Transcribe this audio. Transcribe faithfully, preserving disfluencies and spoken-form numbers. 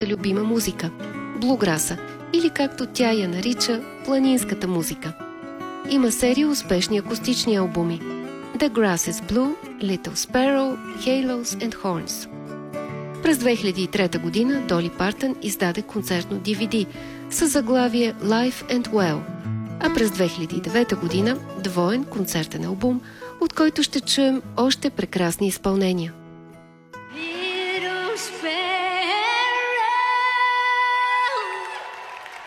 любима музика – блуграса, или както тя я нарича – планинската музика. Има серия успешни акустични албуми The Grass is Blue, Little Sparrow, Halos and Horns. През две хиляди и трета година Доли Партън издаде концертно ди ви ди със заглавие Life and Well, а през две хиляди и девета година двоен концертен албум, от който ще чуем още прекрасни изпълнения.